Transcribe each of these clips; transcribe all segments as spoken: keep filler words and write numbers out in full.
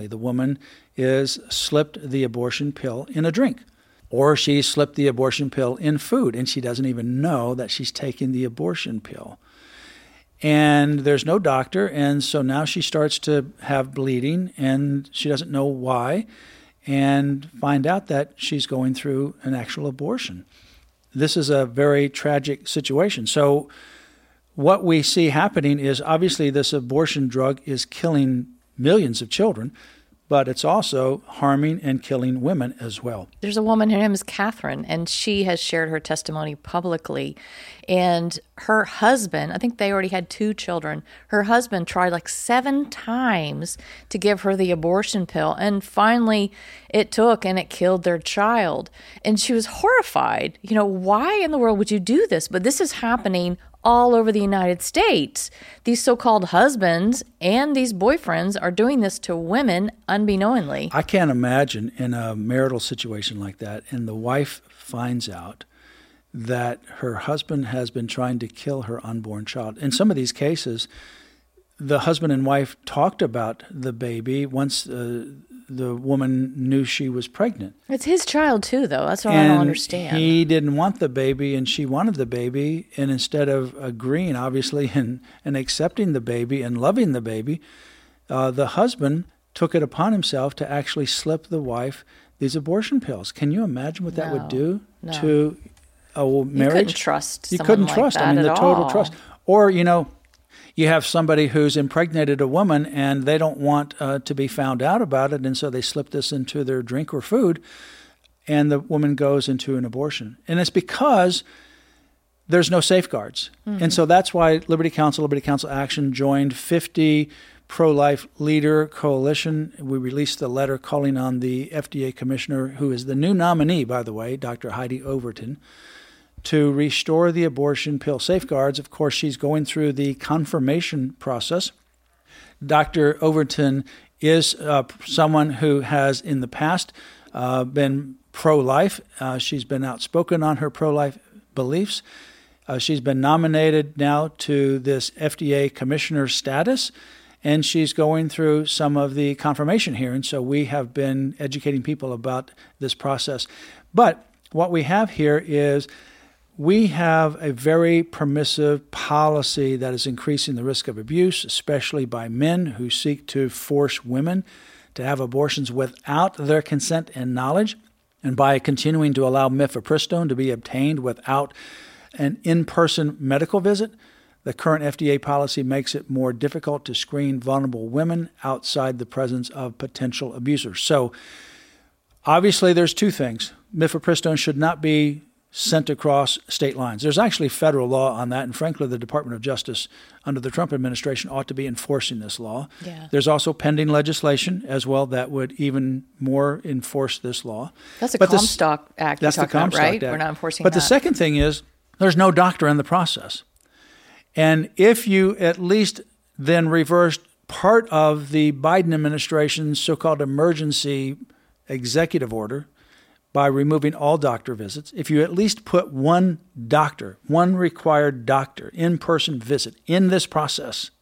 The woman is slipped the abortion pill in a drink, or she slipped the abortion pill in food, and she doesn't even know that she's taking the abortion pill. And there's no doctor, and so now she starts to have bleeding, and she doesn't know why, and find out that she's going through an actual abortion. This is a very tragic situation. So what we see happening is obviously this abortion drug is killing millions of children, but it's also harming and killing women as well. There's a woman, her name is Catherine, and she has shared her testimony publicly. And her husband, I think they already had two children, her husband tried like seven times to give her the abortion pill. And finally it took and it killed their child. And she was horrified. You know, why in the world would you do this? But this is happening all over the United States. These so-called husbands and these boyfriends are doing this to women unbeknowingly. I can't imagine in a marital situation like that, and the wife finds out that her husband has been trying to kill her unborn child. In some of these cases, the husband and wife talked about the baby once uh, the woman knew she was pregnant. It's his child too, though. That's what and I don't understand. He didn't want the baby, and she wanted the baby. And instead of agreeing, obviously, and, and accepting the baby and loving the baby, uh, the husband took it upon himself to actually slip the wife these abortion pills. Can you imagine what that No, would do no. to a marriage? You couldn't trust You someone couldn't like trust. that I mean, at the total all. trust. Or, you know, you have somebody who's impregnated a woman and they don't want uh, to be found out about it, and so they slip this into their drink or food, and the woman goes into an abortion. And it's because there's no safeguards. Mm-hmm. And so that's why Liberty Counsel, Liberty Counsel Action joined fifty pro-life leader coalition. We released the letter calling on the F D A commissioner, who is the new nominee, by the way, Doctor Heidi Overton, to restore the abortion pill safeguards. Of course, she's going through the confirmation process. Doctor Overton is uh, someone who has in the past uh, been pro-life. Uh, she's been outspoken on her pro-life beliefs. Uh, she's been nominated now to this F D A commissioner status, and she's going through some of the confirmation hearings. So we have been educating people about this process. But what we have here is we have a very permissive policy that is increasing the risk of abuse, especially by men who seek to force women to have abortions without their consent and knowledge, and by continuing to allow mifepristone to be obtained without an in-person medical visit. The current F D A policy makes it more difficult to screen vulnerable women outside the presence of potential abusers. So obviously there's two things. Mifepristone should not be sent across state lines. There's actually federal law on that, and frankly, the Department of Justice under the Trump administration ought to be enforcing this law. Yeah. There's also pending legislation as well that would even more enforce this law. That's a But the- Comstock Act That's you're the talking about, Comstock right? Act. We're not enforcing But that. the second thing is there's no doctor in the process. And if you at least then reversed part of the Biden administration's so-called emergency executive order by removing all doctor visits, if you at least put one doctor, one required doctor, in-person visit in this process,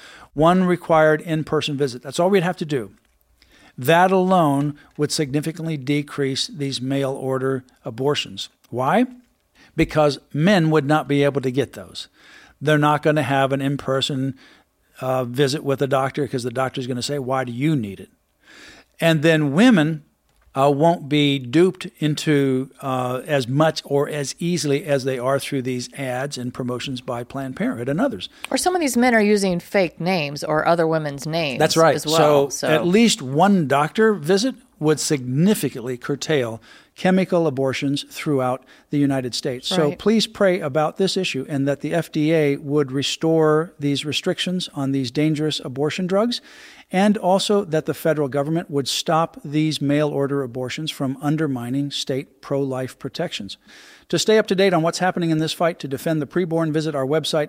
one required in-person visit, that's all we'd have to do. That alone would significantly decrease these mail order abortions. Why? Because men would not be able to get those. They're not going to have an in-person uh, visit with a doctor because the doctor's going to say, why do you need it? And then women uh, won't be duped into uh, as much or as easily as they are through these ads and promotions by Planned Parenthood and others. Or some of these men are using fake names or other women's names. That's right. As well. So, So at least one doctor visit would significantly curtail chemical abortions throughout the United States. So Right. please pray about this issue and that the F D A would restore these restrictions on these dangerous abortion drugs, and also that the federal government would stop these mail-order abortions from undermining state pro-life protections. To stay up to date on what's happening in this fight to defend the preborn, visit our website,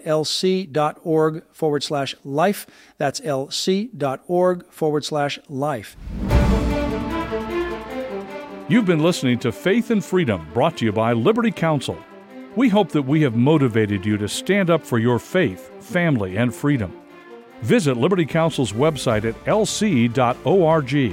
lc.org forward slash life. That's lc.org forward slash life. You've been listening to Faith and Freedom, brought to you by Liberty Counsel. We hope that we have motivated you to stand up for your faith, family, and freedom. Visit Liberty Counsel's website at l c dot org.